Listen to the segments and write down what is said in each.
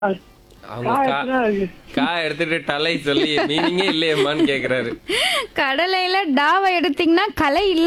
அவங்க காயத்துல இருக்கு. கா எடுத்துட்டு டலை சொல்லி மீனிங்கே இல்லையம்மான்னு கேக்குறாரு. கடலையில டாவை எடுத்தீங்கன்னா கலை இல்ல.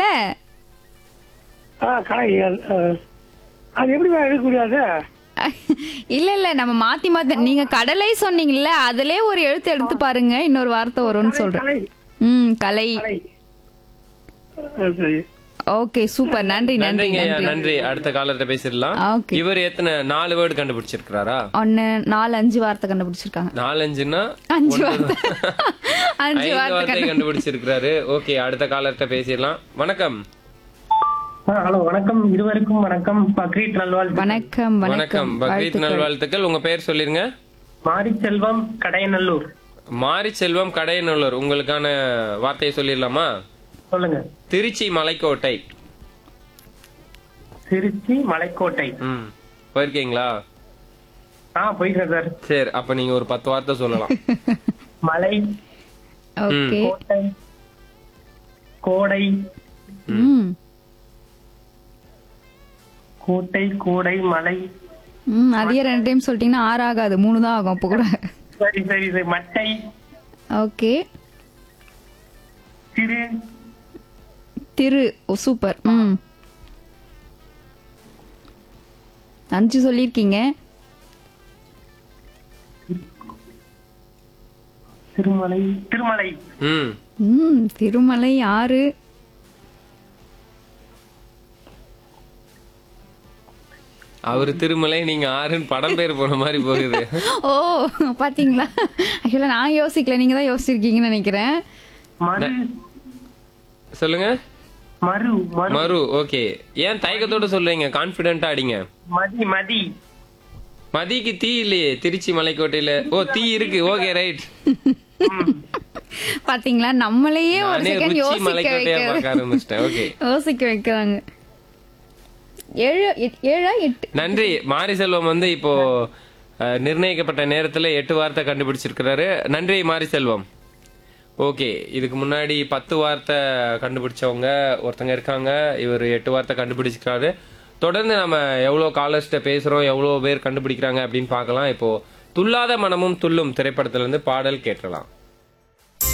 கடை அது எப்படி எடுக்கக்கூடாது? இல்ல இல்ல நம்ம மாத்தி மாத்தி நீங்க கடலை சொன்னீங்கல்ல அதுலயே ஒரு எழுத்து எடுத்து பாருங்க இன்னொரு வார்த்தை வரும்னு சொல்றேன். கடை கலை. கடை சரி. ஓகே சூப்பர் நன்றி நன்றி நன்றிங்க ஐயா, நன்றி. நன்றி. அடுத்த காலத்தை பேசிடலாம். ஓகே. இவர் எத்தனை 4 வேர்டு கண்டுபிடிச்சிருக்காரா? 1 4 5 வார்த்தை கண்டுபிடிச்சிருக்காங்க. 4 5ன்னா 5 வார்த்தை 5 5 வார்த்தை வார்த்தை கண்டுபிடிச்சிருக்காரு. ஓகே, அடுத்த காலத்தை பேசிடலாம். வணக்கம். ஹலோ வணக்கம், இருவருக்கும் வணக்கம். பக்ரீத் நல்வாழ்த்து. வணக்கம் வணக்கம். வணக்கம் பக்ரீத் வாழ்த்துக்கள். நல்வாழ்த்துக்கள். உங்க பேர் சொல்லிருங்க. மாரிச்செல்வம், கடையநல்லூர். மாரி செல்வம் கடையநல்லூர். உங்களுக்கான வார்த்தையை சொல்லிடலாமா? சொல்லுங்க. திருச்சி மலைக்கோட்டை. திருச்சி மலைக்கோட்டை. போயிருக்கீங்களா? போயிருக்கேன் சார். சரி, அப்ப நீங்க ஒரு 10 வார்த்தை சொல்லலாம். மலை, ஓகே. கோட்டை, கோடை, ம் கோட்டை, கோடை, மலை. அதையே 2 டைம் சொல்லிட்டீங்கன்னா 6 ஆகாது 3 தான் ஆகும் அப்ப கூட. சரி சரி சரி. மட்டை, ஓகே. திரு, திரு. ஓ சூப்பர். 5 சொல்லிருக்கீங்க. திருமலை, திருமலை. திருமலை 6. அவரு திருமலை, நீங்க 6ன்னு படம் பேர் போன மாதிரி போகுது. ஓ பாத்தீங்களா? ஆக்சுவலா நான் யோசிக்கல நீங்க தான் யோசிச்சிருக்கீங்கன்னு நினைக்கிறேன். மறு, சொல்லுங்க. மறு, மறு, மரு. ஓகே, ஏன் தயக்கத்தோட சொல்றீங்க? கான்பிடென்ட்டா அடிங்க. மதி, மதி. மதிக்கு தீ இல்லையே திருச்சி மலைக்கோட்டையில. ஓ, தீ இருக்கு. Okay, right. பாத்தீங்களா நம்மளையே ஒரு நானே செகண்ட் ருச்சி யோசிக்க மலைக்கோட்டையா பார்க்க வைக்கிறது. ஆரம்பிச்சிட்டேன். ஓகே, யோசிக்க வைக்கிறாங்க. 7 8. நன்றி. மாரி செல்வம் வந்து இப்போ நிர்ணயிக்கப்பட்ட நேரத்துல 8 வார்த்தை கண்டுபிடிச்சிருக்கிறாரு. நன்றி மாரி செல்வம். ஓகே, இதுக்கு முன்னாடி 10 வார்த்தை கண்டுபிடிச்சவங்க ஒருத்தங்க இருக்காங்க. இவர் 8 வார்த்தை கண்டுபிடிச்சிருக்காரு. தொடர்ந்து நம்ம எவ்வளவு காலர்ஸ்ட பேசுறோம், எவ்வளவு பேர் கண்டுபிடிக்கிறாங்க அப்படின்னு பார்க்கலாம். இப்போ துல்லாத மனமும் துள்ளும் திரைப்படத்துல இருந்து பாடல் கேட்கலாம்.